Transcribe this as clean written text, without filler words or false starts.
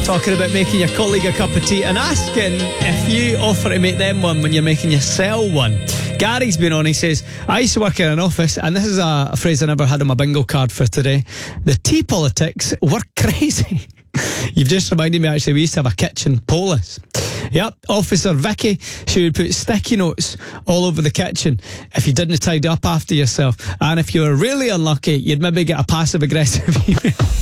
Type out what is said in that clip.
talking about making your colleague a cup of tea and asking if you offer to make them one when you're making yourself one. Gary's been on. He says, I used to work in an office, and this is a phrase I never had on my bingo card for today. The tea politics were crazy. You've just reminded me, actually, we used to have a kitchen polis. Yep, Officer Vicky, she would put sticky notes all over the kitchen if you didn't tidy up after yourself. And if you were really unlucky, you'd maybe get a passive-aggressive email.